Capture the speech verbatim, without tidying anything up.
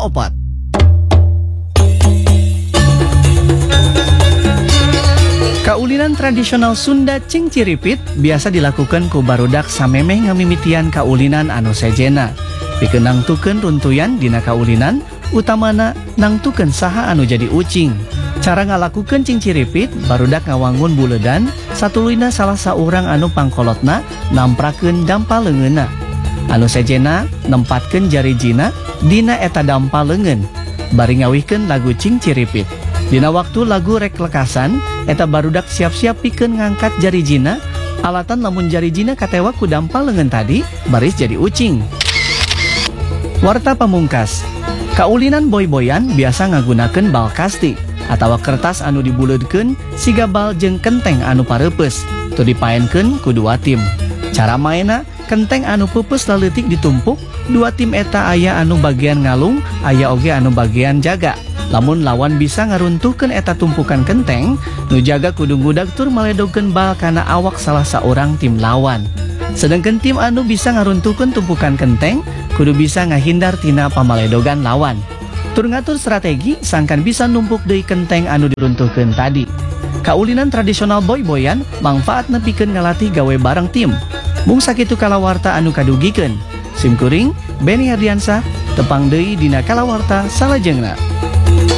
kaopat. Kaulinan tradisional Sunda cing ciripit biasa dilakukan ku barudak samemeh ngamimitian kaulinan anu sejena. Pikeun nangtukeun runtuyan dina kaulinan, utamana nangtukeun saha anu jadi ucing. Cara ngalakukeun cing ciripit, barudak ngawangun buledan, satuluyna salah saurang anu pangkolotna namprakeun dampal leungeunna. Anu sejena nempatkeun jari jina dina eta dampal leungeun, bari ngawihkeun lagu cing ciripit. Dina waktu lagu rek lekasan, eta barudak siap-siap pikeun ngangkat jari jina, alatan lamun jari jina katewa ku dampal leungeun tadi, baris jadi ucing. Warta pamungkas, kaulinan boy-boyan biasa ngagunakeun bal kasti atawa kertas anu dibuleudkeun siga bal jeung kenteng anu pareupeus, tu dipaenkeun ku dua tim. Cara mainna, kenteng anu peupeus leutik ditumpuk, dua tim eta aya anu bagian ngalung, aya oge anu bagian jaga. Lamun lawan bisa ngaruntuhkeun eta tumpukan kenteng, nu jaga kudu ngudag tur maledogkeun bal kana awak salah saorang tim lawan. Sedangkan tim anu bisa ngaruntuhkeun tumpukan kenteng, kudu bisa ngahindar tina pamaledogan lawan. Tur ngatur strategi sangkan bisa numpuk deui kenteng anu diruntuhkeun tadi. Kaulinan tradisional boy-boyan mangfaat nepikeun ngalatih gawe bareng tim. Mung sakitu kalawarta anu kadugikeun. Simkuring Benny Ardiansah tepang deui dina kalawarta salajengna.